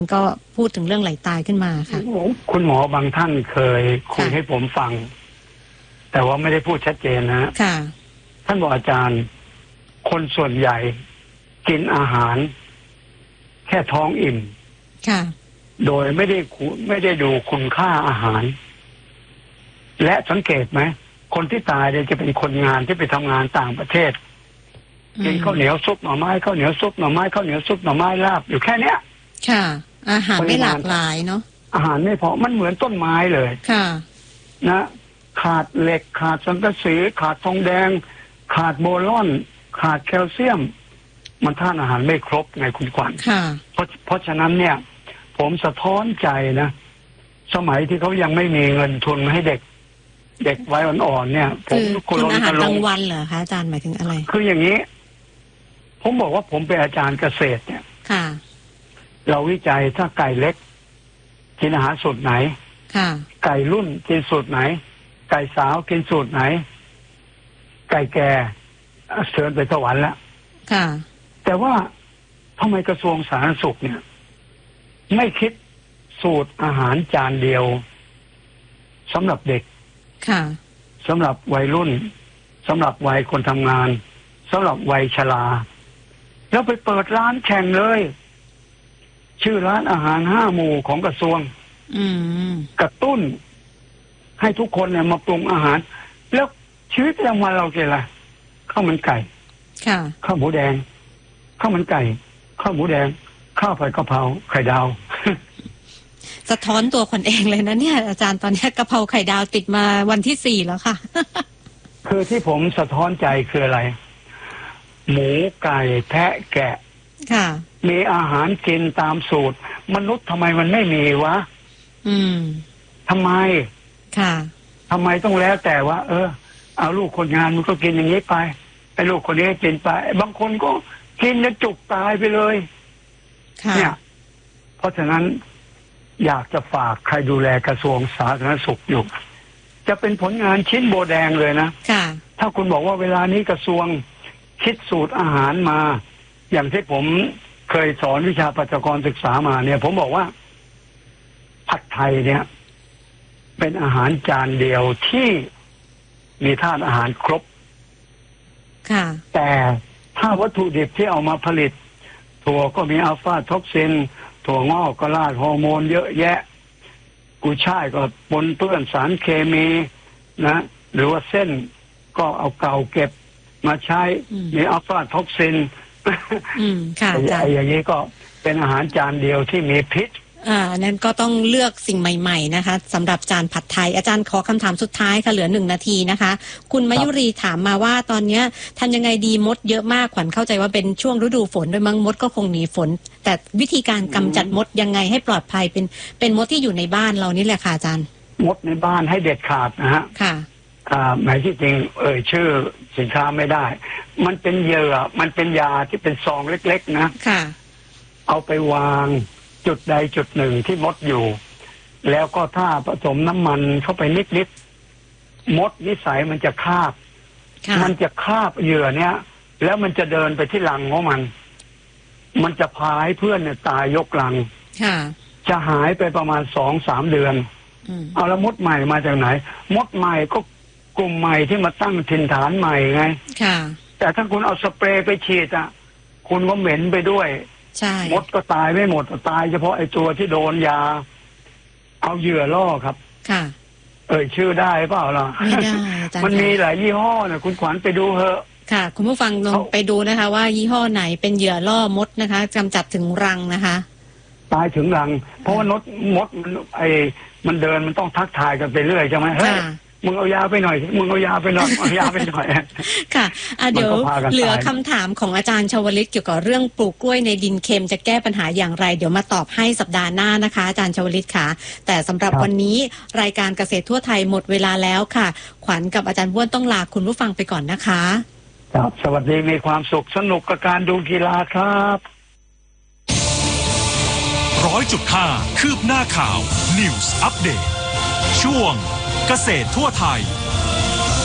ก็พูดถึงเรื่องไหลตายขึ้นมาค่ะคุณหมอบางท่านเคยคุยให้ผมฟังแต่ว่าไม่ได้พูดชัดเจนนะค่ะท่านบอกอาจารย์คนส่วนใหญ่กินอาหารแค่ท้องอิ่มค่ะโดยไม่ได้ดูคุณค่าอาหารและสังเกตไหมคนที่ตายเนี่ยจะเป็นคนงานที่ไปทำงานต่างประเทศกินข้าวเหนียวซุปหน่อไม้ข้าวเหนียวซุปหน่อไม้ข้าวเหนียวซุปหน่อไม้ลาบอยู่แค่เนี้ยค่ะอาหารไม่หลากหลายเนาะอาหารไม่พอมันเหมือนต้นไม้เลยค่ะนะขาดเหล็กขาดสังกะสีขาดทองแดงขาดโบรอนขาดแคลเซียมมันธาตุอาหารไม่ครบไงคุณขวัญเพราะฉะนั้นเนี่ยผมสะท้อนใจนะสมัยที่เขายังไม่มีเงินทุนให้เด็กวัยอ่อนๆเนี่ยผมคุณอาหารกลางวันเหรอคะอาจารย์หมายถึงอะไรคืออย่างนี้ผมบอกว่าผมเป็นอาจารย์เกษตรเนี่ยค่ะเราวิจัยถ้าไก่เล็กกินอาหารสูตรไหนค่ะไก่รุ่นกินสูตรไหนไก่สาวกินสูตรไหนไก่แก่เชิญไปสวรรค์แล้วค่ะแต่ว่าทำไมกระทรวงสาธารณสุขเนี่ยไม่คิดสูตรอาหารจานเดียวสำหรับเด็กค่ะสำหรับวัยรุ่นสำหรับวัยคนทำงานสำหรับวัยชราแล้วไปเปิดร้านแข่งเลยชื่อร้านอาหาร5 หมู่ของกระทรวงกระตุ้นให้ทุกคนเนี่ยมาปรุงอาหารแล้วชีวิตประจำวันเราเกิดอะไรข้าวมันไก่ข้าวหมูแดงข้าวมันไก่ข้าวหมูแดงข้าวผัดกะเพราไข่ดาวสะท้อนตัวคนเองเลยนะเนี่ยอาจารย์ตอนนี้กะเพราไข่ดาวติดมาวันที่4แล้วค่ะคือที่ผมสะท้อนใจคืออะไรหมูไก่แพะแกะมีอาหารกินตามสูตรมนุษย์ทำไมมันไม่มีวะทำไมทำไมต้องแล้วแต่ว่าเอาลูกคนงานมันก็กินอย่างนี้ไปไอ้ลูกคนนี้กินไปบางคนก็กินจะจุกตายไปเลยเนี่ยเพราะฉะนั้นอยากจะฝากใครดูแลกระทรวงสาธารณสุขอยู่จะเป็นผลงานชิ้นโบแดงเลยนะถ้าคุณบอกว่าเวลานี้กระทรวงคิดสูตรอาหารมาอย่างที่ผมเคยสอนวิชาปัจจุบันศึกษามาเนี่ยผมบอกว่าผัดไทยเนี่ยเป็นอาหารจานเดียวที่มีธาตุอาหารครบแต่ถ้าวัตถุดิบที่เอามาผลิตถั่วก็มีอัลฟาท็อกซินถั่วงอกก็ราดฮอร์โมนเยอะแยะกุยช่ายก็ปนเปื้อนสารเคมีนะหรือว่าเส้นก็เอาเก่าเก็บมาใช้มีอัลฟาท็อกซินอย่างนี้ก็เป็นอาหารจานเดียวที่มีพิษนั้นก็ต้องเลือกสิ่งใหม่ๆนะคะสำหรับจานผัดไทยอาจารย์ขอคำถามสุดท้ายค่ะเหลือ1 นาทีนะคะคุณมยุรีถามมาว่าตอนนี้ทำยังไงดีมดเยอะมากขวัญเข้าใจว่าเป็นช่วงฤดูฝนด้วยมั้งมดก็คงหนีฝนแต่วิธีการกำจัดมดยังไงให้ปลอดภัยเป็นมดที่อยู่ในบ้านเรานี่แหละค่ะอาจารย์มดในบ้านให้เด็ดขาดนะฮะค่ะหมายที่จริงชื่อสินค้าไม่ได้มันเป็นเหยื่อมันเป็นยาที่เป็นซองเล็กๆนะค่ะเอาไปวางจุดใดจุดหนึ่งที่มดอยู่แล้วก็ถ้าผสมน้ำมันเข้าไปนิดๆมดนิสัยมันจะคาบเหยื่อเนี้ยแล้วมันจะเดินไปที่รังของมันจะพาให้เพื่อนเนี่ยตายยกรังจะหายไปประมาณ2-3 เดือนเอาแล้วมดใหม่มาจากไหนมดใหม่ก็กลุ่มใหม่ที่มาตั้งถิ่นฐานใหม่ไงแต่ถ้าคุณเอาสเปรย์ไปฉีดคุณก็เหม็นไปด้วยมดก็ตายไม่หมดตายเฉพาะไอ้ตัวที่โดนยาเอาเหยื่อล่อครับชื่อได้เปล่าล่ะไม่ได้มันมีหลายยี่ห้อนะคุณขวัญไปดูเถอะค่ะคุณผู้ฟังลองไปดูนะคะว่ายี่ห้อไหนเป็นเหยื่อล่อมดนะคะกำจัดถึงรังนะคะตายถึงรังเพราะว่ามดมันเดินมันต้องทักทายกันไปเรื่อยใช่ไหมเฮ้ยมึงเอายาไปหน่อยมึงเอายาไปหน่อยเอายาไปหน่อยค่ะเดี๋ยวเหลือคำถามของอาจารย์ชวลิตเกี่ยวกับเรื่องปลูกกล้วยในดินเค็มจะแก้ปัญหาอย่างไรเดี๋ยวมาตอบให้สัปดาห์หน้านะคะอาจารย์ชวลิตค่ะแต่สำหรับวันนี้รายการเกษตรทั่วไทยหมดเวลาแล้วค่ะขวัญกับอาจารย์บ้วนต้องลาคุณผู้ฟังไปก่อนนะคะครับสวัสดีมีความสุขสนุกกับการดูกีฬาครับ 100.5 คืบหน้าข่าว News Update ช่วงเกษตรทั่วไทย